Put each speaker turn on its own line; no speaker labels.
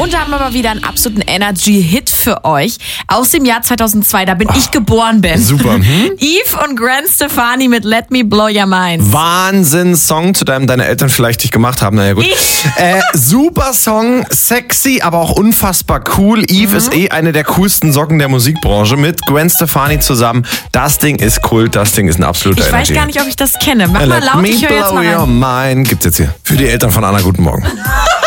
Und da haben wir mal wieder einen absoluten Energy-Hit für euch aus dem Jahr 2002, da bin ich geboren bin.
Super.
Yves und Gwen Stefani mit Let Me Blow Your Mind.
Wahnsinn-Song, zu dem deine Eltern vielleicht dich gemacht haben. Naja, gut. Super Song, sexy, aber auch unfassbar cool. Yves ist eine der coolsten Socken der Musikbranche mit Gwen Stefani zusammen. Das Ding ist Kult, das Ding ist ein absoluter
Ich weiß gar nicht, ob ich das kenne. Mach mal laut, ich höre jetzt mal
Let me blow your
rein.
mind. Gibt's jetzt hier. Für die Eltern von Anna, guten Morgen.